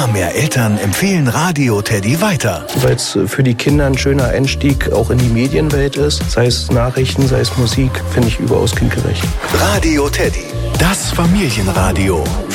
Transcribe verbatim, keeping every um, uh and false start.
Immer mehr Eltern empfehlen Radio Teddy weiter. Weil es für die Kinder ein schöner Einstieg auch in die Medienwelt ist. Sei es Nachrichten, sei es Musik, finde ich überaus kindgerecht. Radio Teddy, das Familienradio.